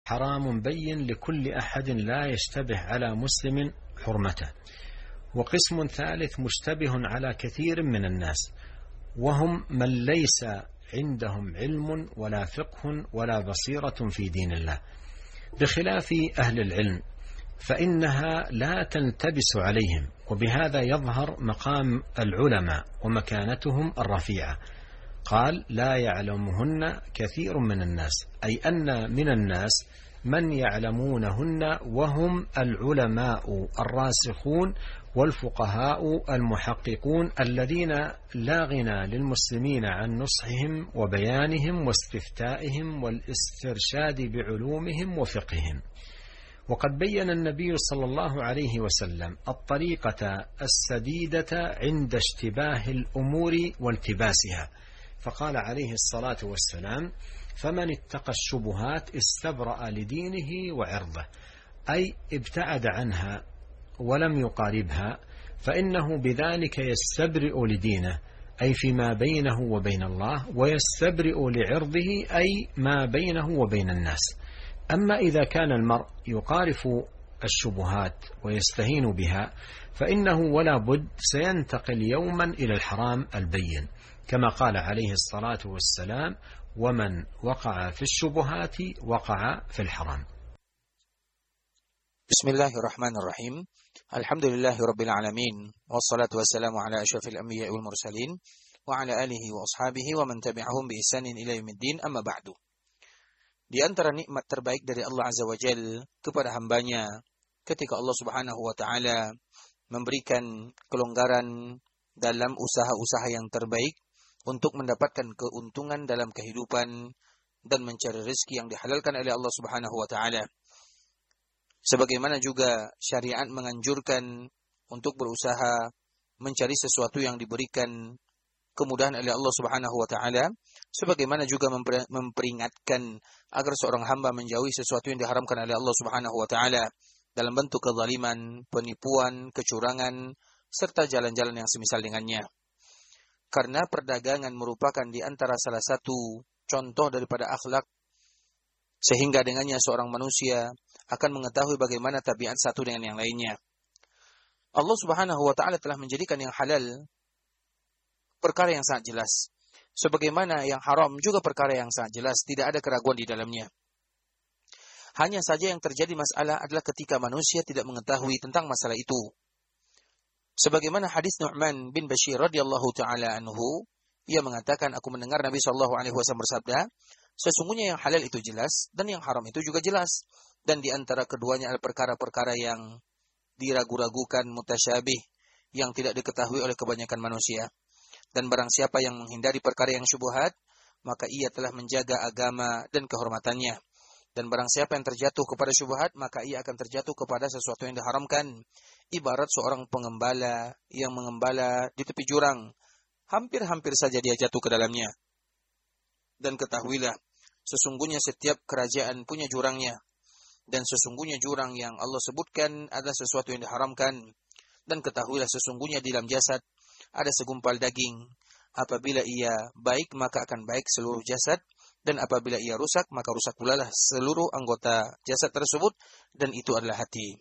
حرام بين لكل أحد لا يشتبه على مسلم حرمته. وقسم ثالث مشتبه على كثير من الناس، وهم من ليس عندهم علم ولا فقه ولا بصيرة في دين الله، بخلاف أهل العلم فإنها لا تلتبس عليهم، وبهذا يظهر مقام العلماء ومكانتهم الرفيعة. قال: لا يعلمهن كثير من الناس، أي أن من الناس من يعلمونهن وهم العلماء الراسخون والفقهاء المحققون الذين لا غنى للمسلمين عن نصحهم وبيانهم واستفتائهم والاسترشاد بعلومهم وفقههم. وقد بين النبي صلى الله عليه وسلم الطريقة السديدة عند اشتباه الأمور والتباسها، فقال عليه الصلاة والسلام: فمن اتقى الشبهات استبرأ لدينه وعرضه، أي ابتعد عنها ولم يقاربها، فإنه بذلك يستبرئ لدينه، أي فيما بينه وبين الله، ويستبرئ لعرضه، أي ما بينه وبين الناس. أما إذا كان المرء يقارف الشبهات ويستهين بها، فإنه ولا بد سينتقل يوما إلى الحرام البين، كما قال عليه الصلاة والسلام: ومن وقع في الشبهات وقع في الحرام. بسم الله الرحمن الرحيم. الحمد لله رب العالمين، والصلاة والسلام على أشرف الأنبياء والمرسلين وعلى آله وأصحابه ومن تبعهم بإحسان إلى يوم الدين. Amma ba'du. Di antara nikmat terbaik dari Allah Azza wa Jalla kepada hambanya ketika Allah Subhanahu wa Ta'ala memberikan kelonggaran dalam usaha-usaha yang terbaik untuk mendapatkan keuntungan dalam kehidupan dan mencari rezeki yang dihalalkan oleh Allah Subhanahu wa Ta'ala. Sebagaimana juga syariat menganjurkan untuk berusaha mencari sesuatu yang diberikan kemudahan oleh Allah Subhanahu wa Ta'ala, sebagaimana juga memperingatkan agar seorang hamba menjauhi sesuatu yang diharamkan oleh Allah Subhanahu wa Ta'ala dalam bentuk kezaliman, penipuan, kecurangan, serta jalan-jalan yang semisal dengannya. Karena perdagangan merupakan di antara salah satu contoh daripada akhlak, sehingga dengannya seorang manusia akan mengetahui bagaimana tabiat satu dengan yang lainnya. Allah Subhanahu wa Ta'ala telah menjadikan yang halal perkara yang sangat jelas, sebagaimana yang haram juga perkara yang sangat jelas, tidak ada keraguan di dalamnya. Hanya saja yang terjadi masalah adalah ketika manusia tidak mengetahui tentang masalah itu. Sebagaimana hadis Nu'man bin Bashir radhiyallahu ta'ala anhu, ia mengatakan, aku mendengar Nabi SAW bersabda, sesungguhnya yang halal itu jelas dan yang haram itu juga jelas, dan di antara keduanya adalah perkara-perkara yang diragu-ragukan, mutasyabih, yang tidak diketahui oleh kebanyakan manusia. Dan barang siapa yang menghindari perkara yang syubhat, maka ia telah menjaga agama dan kehormatannya. Dan barang siapa yang terjatuh kepada syubhat, maka ia akan terjatuh kepada sesuatu yang diharamkan. Ibarat seorang pengembala yang mengembala di tepi jurang, hampir-hampir saja dia jatuh ke dalamnya. Dan ketahuilah, sesungguhnya setiap kerajaan punya jurangnya, dan sesungguhnya jurang yang Allah sebutkan adalah sesuatu yang diharamkan. Dan ketahuilah, sesungguhnya di dalam jasad ada segumpal daging. Apabila ia baik, maka akan baik seluruh jasad, dan apabila ia rusak, maka rusak pula lah seluruh anggota jasad tersebut, dan itu adalah hati.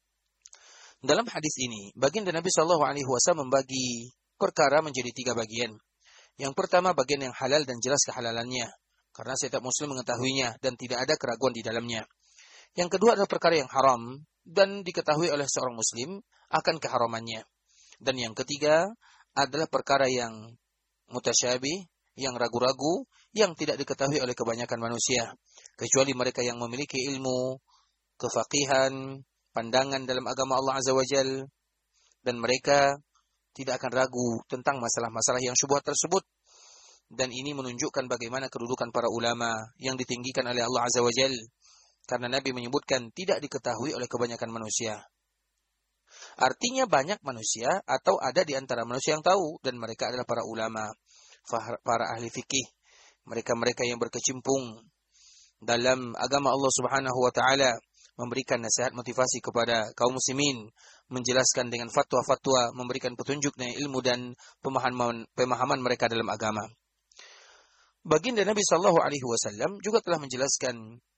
Dalam hadis ini, baginda Nabi SAW membagi perkara menjadi 3 bagian. Yang pertama, bagian yang halal dan jelas kehalalannya, karena setiap muslim mengetahuinya dan tidak ada keraguan di dalamnya. Yang kedua adalah perkara yang haram dan diketahui oleh seorang muslim akan keharamannya. Dan yang ketiga adalah perkara yang mutasyabih, yang ragu-ragu, yang tidak diketahui oleh kebanyakan manusia, kecuali mereka yang memiliki ilmu, kefaqihan, pandangan dalam agama Allah Azza wa Jalla, dan mereka tidak akan ragu tentang masalah-masalah yang syubhat tersebut. Dan ini menunjukkan bagaimana kedudukan para ulama yang ditinggikan oleh Allah Azza wa Jalla, karena Nabi menyebutkan tidak diketahui oleh kebanyakan manusia. Artinya banyak manusia atau ada di antara manusia yang tahu, dan mereka adalah para ulama, para ahli fikih, mereka-mereka yang berkecimpung dalam agama Allah Subhanahu wa Ta'ala, memberikan nasihat motivasi kepada kaum muslimin, menjelaskan dengan fatwa-fatwa, memberikan petunjuk dengan ilmu dan pemahaman mereka dalam agama. Baginda Nabi sallallahu alaihi wasallam juga telah menjelaskan